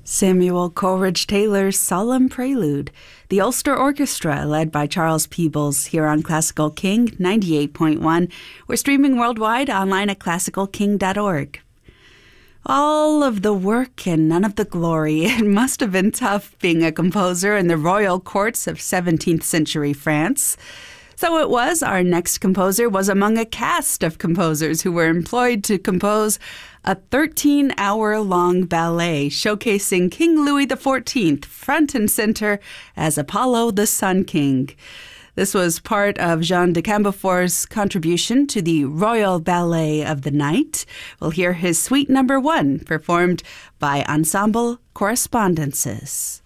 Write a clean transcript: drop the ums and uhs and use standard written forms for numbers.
Samuel Coleridge Taylor's Solemn Prelude. The Ulster Orchestra, led by Charles Peebles, here on Classical King 98.1. We're streaming worldwide online at classicalking.org. All of the work and none of the glory. It must have been tough being a composer in the royal courts of 17th century France. So it was. Our next composer was among a cast of composers who were employed to compose a 13-hour-long ballet showcasing King Louis XIV front and center as Apollo the Sun King. This was part of Jean de Cambefort's contribution to the Royal Ballet of the Night. We'll hear his Suite No. 1 performed by Ensemble Correspondences.